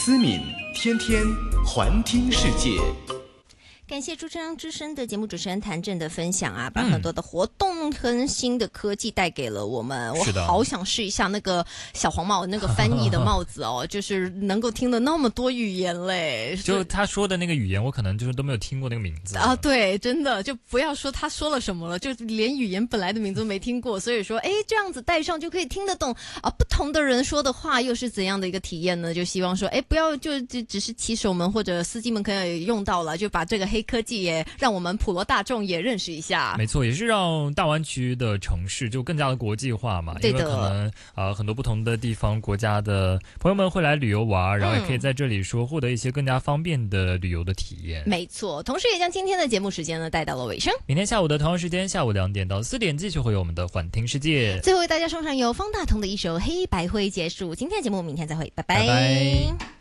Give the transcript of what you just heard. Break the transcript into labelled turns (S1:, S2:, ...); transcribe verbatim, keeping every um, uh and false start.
S1: 思敏天天环听世界。
S2: 感谢主张之声的节目主持人谭震的分享啊，把很多的活动和新的科技带给了我们。我好想试一下那个小黄帽那个翻译的帽子哦，就是能够听得那么多语言嘞。
S3: 就他说的那个语言，我可能就是都没有听过那个名字
S2: 啊。对，真的就不要说他说了什么了，就连语言本来的名字都没听过。所以说，哎，这样子戴上就可以听得懂啊，不同的人说的话又是怎样的一个体验呢？就希望说，哎，不要就就只是骑手们或者司机们可以用到了，就把这个黑科技也让我们普罗大众也认识一下。
S3: 没错，也是让大湾区的城市就更加的国际化嘛。
S2: 对的，
S3: 因为可能呃很多不同的地方国家的朋友们会来旅游玩，然后也可以在这里说获得一些更加方便的旅游的体验。
S2: 没错，同时也将今天的节目时间呢带到了尾声。
S3: 明天下午的同样时间，下午两点到四点继续会有我们的环听世界。
S2: 最后为大家送上由方大同的一首《黑白灰》结束今天的节目，明天再会，拜拜。
S3: 拜拜。